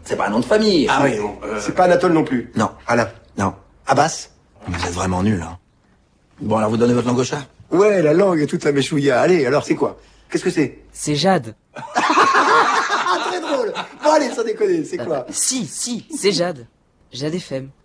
C'est pas un nom de famille. Ah oui, bon. C'est pas Anatole non plus. Non. Alain. Non. Abbas. Vous êtes vraiment nuls, hein. Bon, alors vous donnez votre langue au chat? Ouais, la langue et toute la méchouilla. Allez, alors c'est quoi? Qu'est-ce que c'est? C'est Jade. Ah, très drôle. Bon allez, sans déconner, c'est quoi? Si, c'est Jade. Jade FM.